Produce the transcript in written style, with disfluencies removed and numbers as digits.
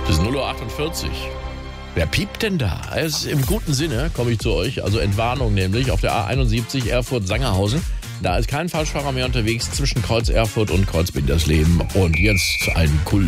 Es ist 0:48 Uhr. Wer piept denn da? Es ist im guten Sinne, komme ich zu euch. Also Entwarnung nämlich auf der A71 Erfurt-Sangerhausen. Da ist kein Falschfahrer mehr unterwegs zwischen Kreuz Erfurt und Kreuz Bindersleben. Und jetzt ein Kult.